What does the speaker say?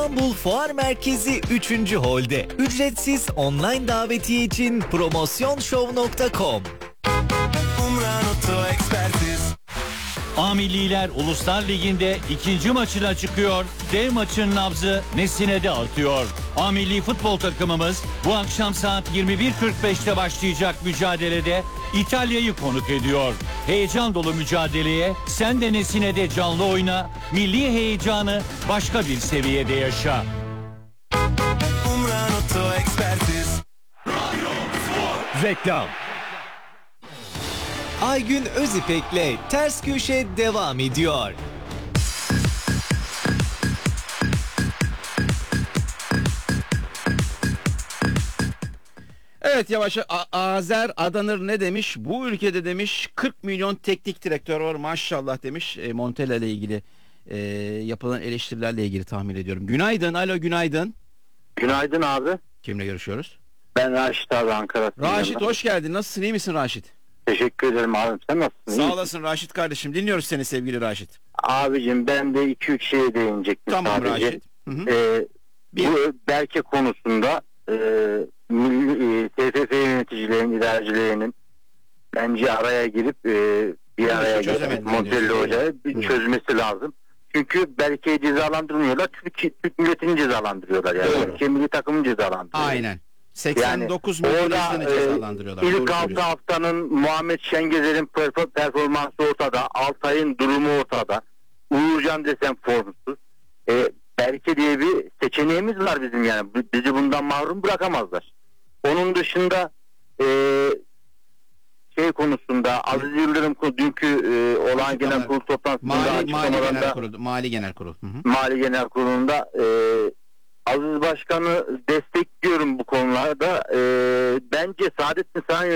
İstanbul Fuar Merkezi 3. Hol'de ücretsiz online davetiye için promosyonshow.com. A Milliler Uluslar Ligi'nde ikinci maçına çıkıyor. Dev maçın nabzı Nesine'de atıyor. A Milli futbol takımımız bu akşam saat 21.45'te başlayacak mücadelede İtalya'yı konuk ediyor. Heyecan dolu mücadeleye sen de Nesine'de canlı oyna, milli heyecanı başka bir seviyede yaşa. Reklam. Aygün Özipek'le Ters Köşe devam ediyor. Evet yavaş Azer Adanır ne demiş? Bu ülkede demiş 40 milyon teknik direktör var maşallah demiş. Montella ile ilgili yapılan eleştirilerle ilgili tahmin ediyorum. Günaydın, alo günaydın. Günaydın abi. Kimle görüşüyoruz? Ben Raşit abi Ankara. Raşit hoş geldin. Nasılsın, iyi misin Raşit? Teşekkür ederim abim. Sen nasılsın? Sağ olasın Raşit kardeşim. Dinliyoruz seni sevgili Raşit. Abicim ben de 2-3 şeye değinecektim Tamam sadece. Raşit. Hı hı. Bu Berke konusunda TFF yöneticilerin, idarecilerinin bence araya girip bir araya gelip Montella Hoca'yı çözmesi lazım. Çünkü Berke'yi cezalandırmıyorlar. Türk milletini cezalandırıyorlar. Yani Türkiye milli takımını cezalandırıyorlar. Aynen. 89 milyon cezalandırıyorlar. İlk 6 haftanın Muhammed Şengezer'in performansı ortada. Altay'ın durumu ortada. Uğurcan desem formsuz. Berke diye bir seçeneğimiz var bizim yani. Bizi bundan mahrum bırakamazlar. Onun dışında şey konusunda Aziz Yıldırım dünkü olağan genel kurul toplantısında Mali Genel Kurul. Mali Genel Kurulu'nda Aziz Başkan'ı destekliyorum bu konularda. Bence Saadettin Saran